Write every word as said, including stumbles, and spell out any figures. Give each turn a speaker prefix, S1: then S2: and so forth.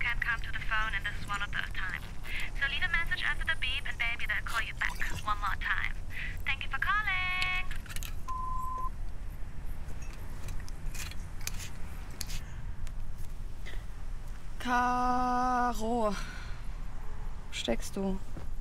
S1: can't come to the phone and this is one of those times. So leave a message after the beep and baby they'll call you back one more time. Thank you for calling.
S2: Caro. Steckst du?